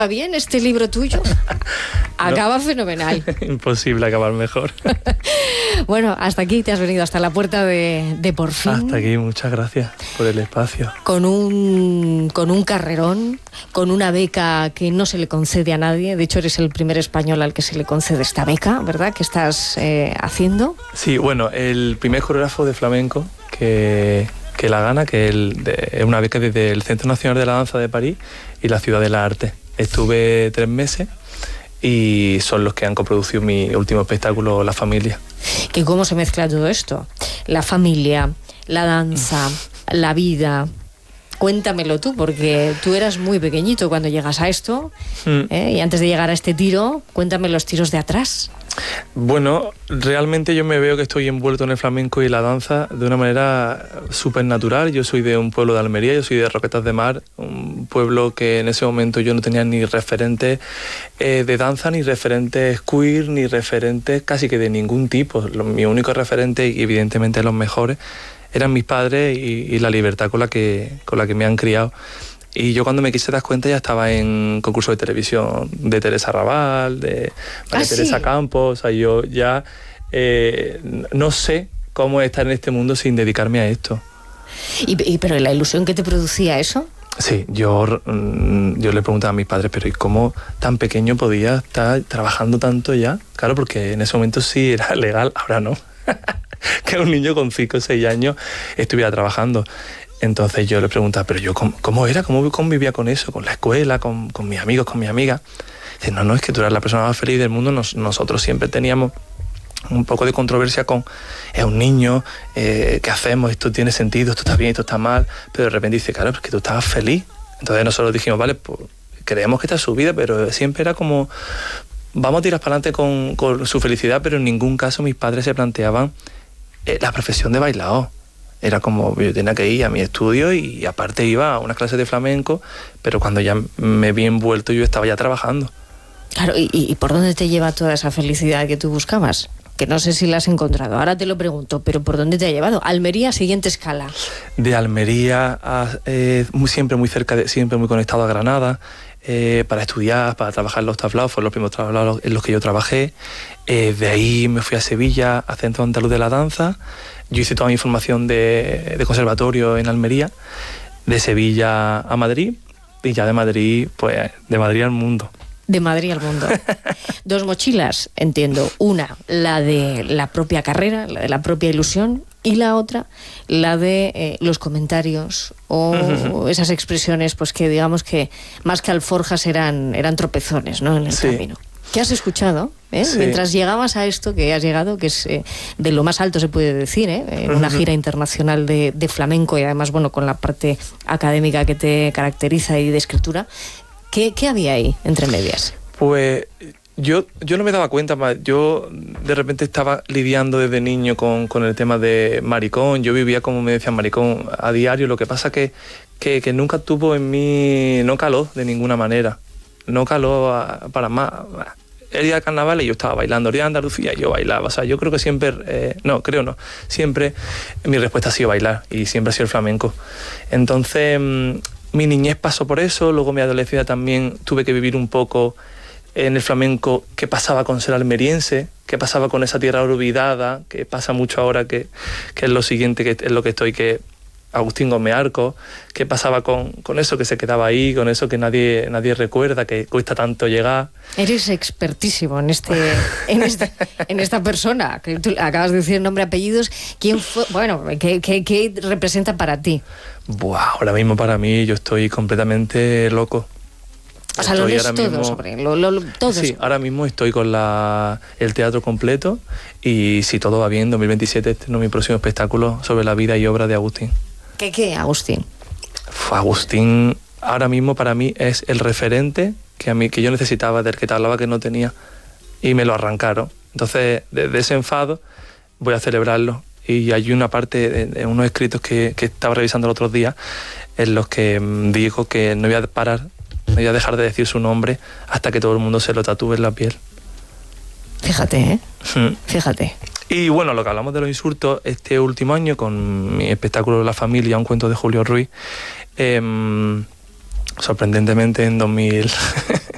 bien este libro tuyo? Acaba fenomenal. Imposible acabar mejor. Bueno, hasta aquí te has venido, hasta la puerta de Por Fin. Hasta aquí, muchas gracias por el espacio. Con un carrerón, con una beca que no se le concede a nadie. De hecho, eres el primer español al que se le concede esta beca, ¿verdad? ¿Qué estás haciendo? Sí, bueno, el primer coreógrafo de flamenco que la gana, que es una beca desde el Centro Nacional de la Danza de París y la Ciudad de la Arte. Estuve 3 meses y son los que han coproducido mi último espectáculo, La Familia. ¿Que cómo se mezcla todo esto? La familia, la danza, la vida. Cuéntamelo tú, porque tú eras muy pequeñito cuando llegas a esto, y antes de llegar a este tiro, cuéntame los tiros de atrás. Bueno, realmente yo me veo que estoy envuelto en el flamenco y la danza de una manera súper natural. Yo soy de un pueblo de Almería, yo soy de Roquetas de Mar, un pueblo que en ese momento yo no tenía ni referentes de danza, ni referentes queer, ni referentes casi que de ningún tipo. Mi único referente, y evidentemente los mejores, eran mis padres y la libertad con la que me han criado. Y yo cuando me quise dar cuenta ya estaba en concursos de televisión de Teresa Raval, de María Teresa Campos. O sea, yo ya no sé cómo estar en este mundo sin dedicarme a esto. ¿Pero la ilusión que te producía eso? Sí, yo le preguntaba a mis padres, pero ¿y cómo tan pequeño podía estar trabajando tanto ya? Claro, porque en ese momento sí era legal, ahora no. Que un niño con 5 o 6 años estuviera trabajando. Entonces yo le preguntaba, pero yo, ¿cómo era? ¿Cómo convivía con eso? ¿Con la escuela? ¿Con mis amigos? ¿Con mis amigas? Dice, no, es que tú eras la persona más feliz del mundo. Nosotros siempre teníamos un poco de controversia con, es un niño, ¿qué hacemos? Esto tiene sentido, esto está bien, esto está mal. Pero de repente dice, claro, porque tú estabas feliz. Entonces nosotros dijimos, vale, pues creemos que esta es su vida, pero siempre era como, vamos a tirar para adelante con su felicidad, pero en ningún caso mis padres se planteaban la profesión de bailador. Era como, yo tenía que ir a mi estudio y aparte iba a unas clases de flamenco, pero cuando ya me vi envuelto yo estaba ya trabajando. Claro, ¿y por dónde te lleva toda esa felicidad que tú buscabas? Que no sé si la has encontrado, ahora te lo pregunto, pero ¿por dónde te ha llevado? Almería, siguiente escala. De Almería a siempre muy cerca, siempre muy conectado a Granada, para estudiar, para trabajar en los tablaos, fueron los primeros tablaos en los que yo trabajé. De ahí me fui a Sevilla, a Centro Andaluz de la Danza. Yo hice toda mi formación de conservatorio en Almería, de Sevilla a Madrid, y ya de Madrid, pues de Madrid al mundo. De Madrid al mundo. 2 mochilas, entiendo. Una, la de la propia carrera, la de la propia ilusión, y la otra, la de los comentarios o esas expresiones, pues que digamos que más que alforjas eran tropezones, ¿no? En el camino. ¿Qué has escuchado? Sí. Mientras llegabas a esto que has llegado, que es de lo más alto se puede decir, en una gira internacional de flamenco y además, bueno, con la parte académica que te caracteriza y de escritura, ¿qué había ahí entre medias? Pues yo no me daba cuenta, yo de repente estaba lidiando desde niño con el tema de maricón. Yo vivía, como me decían, maricón a diario. Lo que pasa que nunca tuvo en mí, no caló de ninguna manera. No caló para más. El día de carnaval y yo estaba bailando, el día de Andalucía yo bailaba. O sea, yo creo que siempre, siempre mi respuesta ha sido bailar y siempre ha sido el flamenco. Entonces, mi niñez pasó por eso, luego mi adolescencia también tuve que vivir un poco en el flamenco, qué pasaba con ser almeriense, qué pasaba con esa tierra olvidada, que pasa mucho ahora, que es lo siguiente, que es lo que estoy, que Agustín Gómez Arcos, qué pasaba con eso que se quedaba ahí, con eso que nadie recuerda, que cuesta tanto llegar. Eres expertísimo en esta persona, que tú acabas de decir nombre, apellidos. ¿Quién fue? Bueno, ¿qué representa para ti? Buah, ahora mismo para mí yo estoy completamente loco. O sea, lo lees todo sobre todo. Sí, ahora mismo estoy con el teatro completo y si todo va bien, en 2027 estreno mi próximo espectáculo sobre la vida y obra de Agustín. ¿Qué, Agustín? Agustín ahora mismo para mí es el referente que yo necesitaba, del que te hablaba que no tenía, y me lo arrancaron. Entonces, de ese enfado voy a celebrarlo. Y hay una parte de unos escritos que estaba revisando los otros días en los que digo que no voy a parar, no voy a dejar de decir su nombre hasta que todo el mundo se lo tatúe en la piel. Fíjate, Fíjate. Y bueno, lo que hablamos de los insultos, este último año con mi espectáculo La Familia, un cuento de Julio Ruiz, sorprendentemente en 2000